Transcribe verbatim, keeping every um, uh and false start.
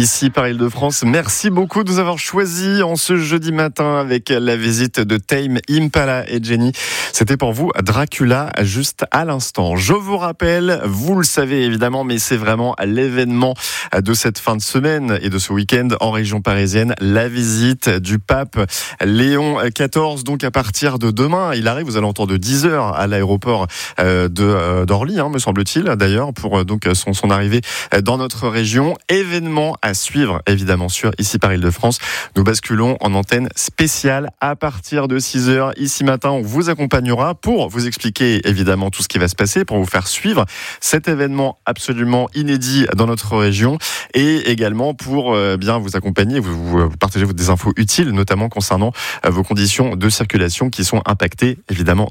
Ici par Île-de-France, merci beaucoup de nous avoir choisis en ce jeudi matin avec la visite de Tame Impala et Jenny. C'était pour vous Dracula juste à l'instant. Je vous rappelle, vous le savez évidemment, mais c'est vraiment l'événement de cette fin de semaine et de ce week-end en région parisienne, la visite du pape Léon quatorze. Donc à partir de demain, il arrive aux alentours de dix heures à l'aéroport de d'Orly, hein, me semble-t-il d'ailleurs, pour donc son, son arrivée dans notre région. Événement à suivre évidemment sur Ici par Île-de-France. Nous basculons en antenne spéciale à partir de six heures. Ici matin, on vous accompagnera pour vous expliquer évidemment tout ce qui va se passer, pour vous faire suivre cet événement absolument inédit dans notre région et également pour euh, bien vous accompagner, vous, vous, vous partager des infos utiles, notamment concernant euh, vos conditions de circulation qui sont impactées évidemment